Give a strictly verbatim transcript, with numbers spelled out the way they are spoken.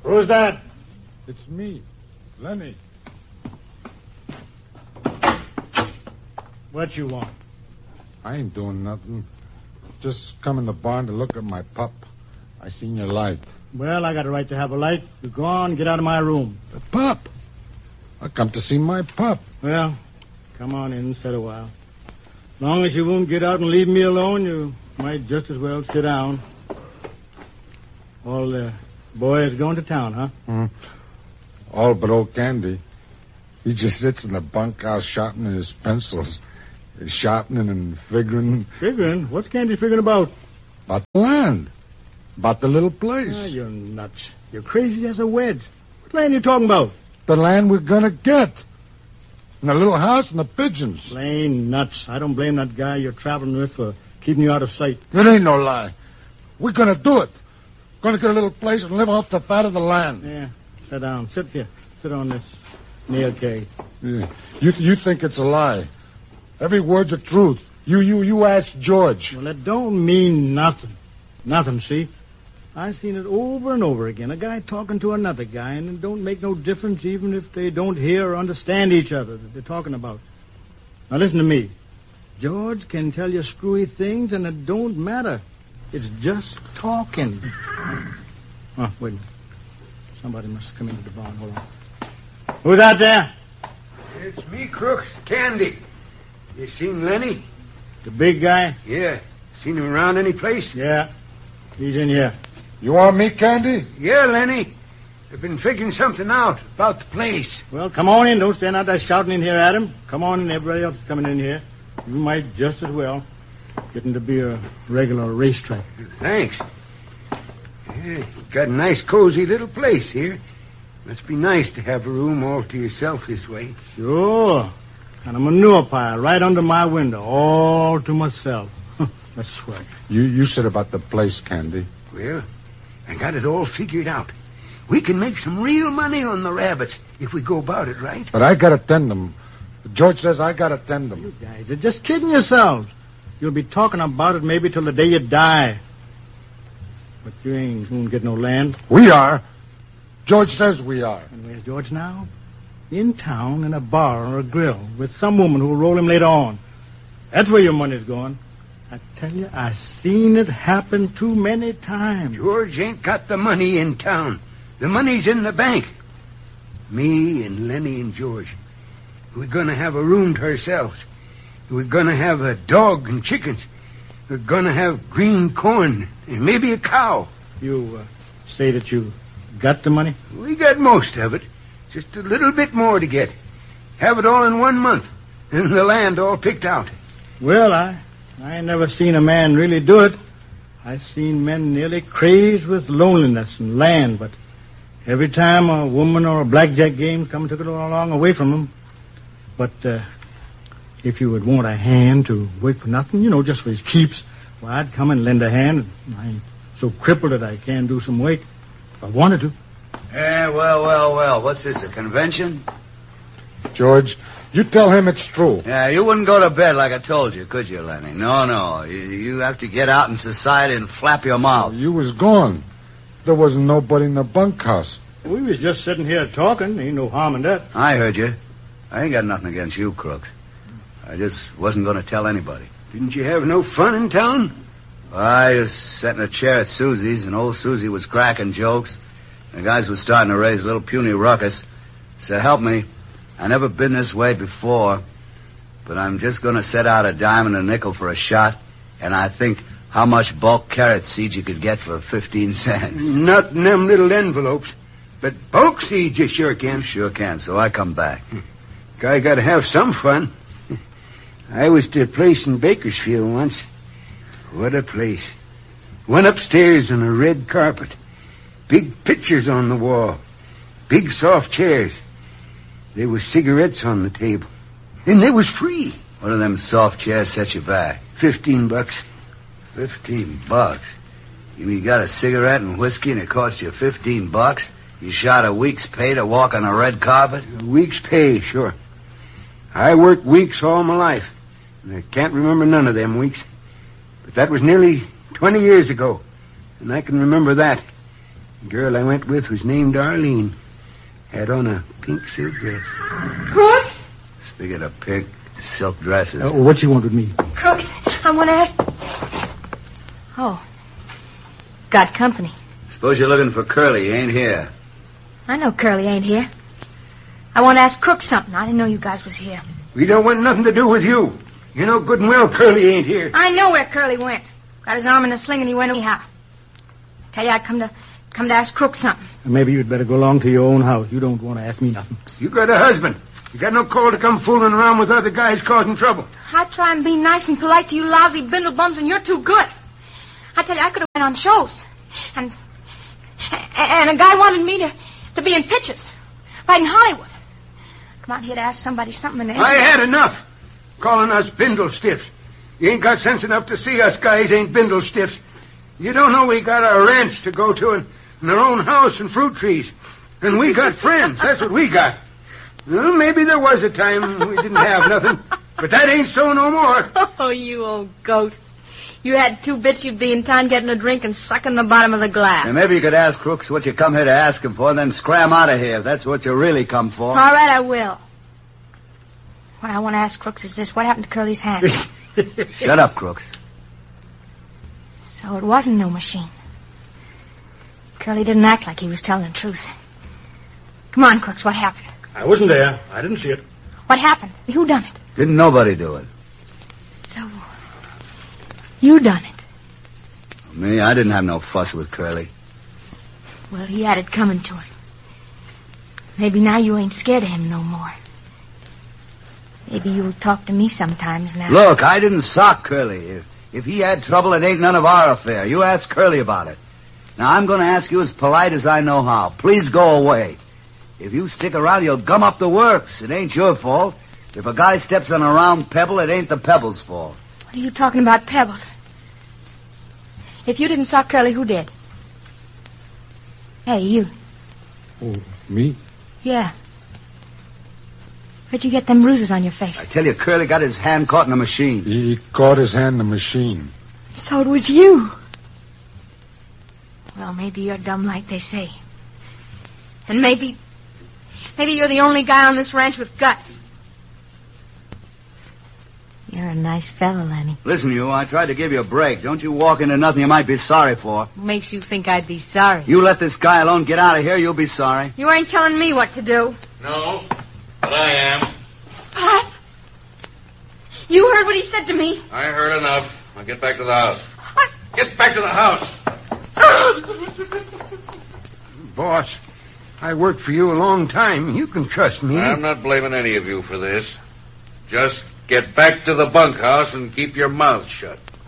Who's that? It's me, Lenny. What you want? I ain't doing nothing. Just come in the barn to look at my pup. I seen your light. Well, I got a right to have a light. You go on, get out of my room. The pup? I come to see my pup. Well, come on in and sit a while. As long as you won't get out and leave me alone, you might just as well sit down. All the boys going to town, huh? Mm. All but old Candy. He just sits in the bunkhouse sharpening his pencils. He's sharpening and figuring. Figuring? What's Candy figuring about? About the land. About the little place. Ah, you're nuts. You're crazy as a wedge. What land are you talking about? The land we're gonna get. And the little house and the pigeons. Plain nuts. I don't blame that guy you're traveling with for keeping you out of sight. It ain't no lie. We're gonna do it. Gonna get a little place and live off the fat of the land. Yeah, sit down. Sit here. Sit on this nail keg. Yeah. You you think it's a lie. Every word's the truth. You you you ask George. Well, it don't mean nothing. Nothing, see? I've seen it over and over again. A guy talking to another guy, and it don't make no difference even if they don't hear or understand each other that they're talking about. Now, listen to me. George can tell you screwy things, and it don't matter. It's just talking. Oh, wait a minute. Somebody must come into the barn. Hold on. Who's out there? It's me, Crooks. Candy. You seen Lenny? The big guy? Yeah. Seen him around any place? Yeah. He's in here. You want me, Candy? Yeah, Lenny. I've been figuring something out about the place. Well, come on in. Don't stand out there shouting in here at him. Come on in. Everybody else is coming in here. You might just as well getting to be a regular racetrack. Thanks. Yeah, you've got a nice, cozy little place here. Must be nice to have a room all to yourself this way. Sure. And a manure pile right under my window, all to myself. That's swell. You you said about the place, Candy. Well, I got it all figured out. We can make some real money on the rabbits if we go about it right. But I gotta tend them. George says I gotta tend them. You guys are just kidding yourselves. You'll be talking about it maybe till the day you die. But you ain't gonna get no land. We are. George says we are. And where's George now? In town in a bar or a grill with some woman who'll roll him later on. That's where your money's going. I tell you, I've seen it happen too many times. George ain't got the money in town. The money's in the bank. Me and Lenny and George, we're going to have a room to ourselves. We're going to have a dog and chickens. We're going to have green corn and maybe a cow. You uh, say that you got the money? We got most of it. Just a little bit more to get. Have it all in one month. And the land all picked out. Well, I... I ain't never seen a man really do it. I've seen men nearly crazed with loneliness and land, but every time a woman or a blackjack game come and took it all along away from them. But uh, if you would want a hand to work for nothing, you know, just for his keeps, well, I'd come and lend a hand. I ain't so crippled that I can't do some work if I wanted to. Yeah, well, well, well. What's this, a convention? George, you tell him it's true. Yeah, you wouldn't go to bed like I told you, could you, Lenny? No, no. You, you have to get out in society and flap your mouth. You was gone. There wasn't nobody in the bunkhouse. We was just sitting here talking. Ain't no harm in that. I heard you. I ain't got nothing against you, Crooks. I just wasn't going to tell anybody. Didn't you have no fun in town? Well, I just sat in a chair at Susie's, and old Susie was cracking jokes. The guys were starting to raise a little puny ruckus. So help me. I never been this way before, but I'm just going to set out a dime and a nickel for a shot, and I think how much bulk carrot seed you could get for fifteen cents. Not in them little envelopes, but bulk seeds you sure can. Sure can, so I come back. Guy got to have some fun. I was to a place in Bakersfield once. What a place. Went upstairs on a red carpet. Big pictures on the wall. Big soft chairs. There was cigarettes on the table. And they was free. What do them soft chairs set you back? Fifteen bucks. Fifteen bucks? You mean you got a cigarette and whiskey and it cost you fifteen bucks? You shot a week's pay to walk on a red carpet? A week's pay, sure. I worked weeks all my life. And I can't remember none of them weeks. But that was nearly twenty years ago. And I can remember that. The girl I went with was named Arlene. Had on a pink silk dress. Crooks? Speaking of pink silk dresses. Uh, what you want with me? Crooks, I want to ask... Oh. Got company. Suppose you're looking for Curly. He ain't here. I know Curly ain't here. I want to ask Crooks something. I didn't know you guys was here. We don't want nothing to do with you. You know good and well Curly ain't here. I know where Curly went. Got his arm in a sling and he went anyhow. Tell you, I come to come to ask Crooks something. Maybe you'd better go along to your own house. You don't want to ask me nothing. You got a husband. You got no call to come fooling around with other guys causing trouble. I try and be nice and polite to you lousy bindle bums, and you're too good. I tell you, I could have went on shows. And and a guy wanted me to, to be in pictures. Right in Hollywood. Come out here to ask somebody something and... I had enough. Calling us bindle stiffs. You ain't got sense enough to see us guys ain't bindle stiffs. You don't know we got our ranch to go to and, and our own house and fruit trees. And we got friends. That's what we got. Well, maybe there was a time we didn't have nothing, but that ain't so no more. Oh, you old goat. You had two bits, you'd be in town getting a drink and sucking the bottom of the glass. And maybe you could ask Crooks what you come here to ask him for, and then scram out of here if that's what you really come for. All right, I will. What I want to ask Crooks is this. What happened to Curly's hand? Shut up, Crooks. So it wasn't no machine. Curly didn't act like he was telling the truth. Come on, Crooks, what happened? I wasn't there. I didn't see it. What happened? Who done it? Didn't nobody do it. So, you done it. Me? I didn't have no fuss with Curly. Well, he had it coming to him. Maybe now you ain't scared of him no more. Maybe you'll talk to me sometimes now. Look, I didn't sock Curly. If, if he had trouble, it ain't none of our affair. You ask Curly about it. Now, I'm going to ask you as polite as I know how. Please go away. If you stick around, you'll gum up the works. It ain't your fault. If a guy steps on a round pebble, it ain't the pebble's fault. What are you talking about, pebbles? If you didn't sock Curly, who did? Hey, you. Oh, me? Yeah. Where'd you get them bruises on your face? I tell you, Curly got his hand caught in a machine. He caught his hand in the machine. So it was you. Well, maybe you're dumb like they say. And maybe... Maybe you're the only guy on this ranch with guts. You're a nice fellow, Lenny. Listen, you, I tried to give you a break. Don't you walk into nothing you might be sorry for. What makes you think I'd be sorry? You let this guy alone, get out of here, you'll be sorry. You ain't telling me what to do. No, but I am. Pop? You heard what he said to me. I heard enough. Now get back to the house. What? Get back to the house. Boss, I worked for you a long time. You can trust me. I'm not blaming any of you for this. Just get back to the bunkhouse and keep your mouth shut.